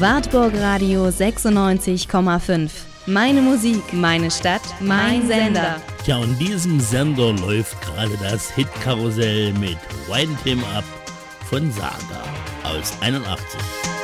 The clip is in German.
Wartburg Radio 96,5. Meine Musik, meine Stadt, mein Sender. Ja, und diesem Sender läuft gerade das Hitkarussell mit Wind Him Up von Saga aus 81.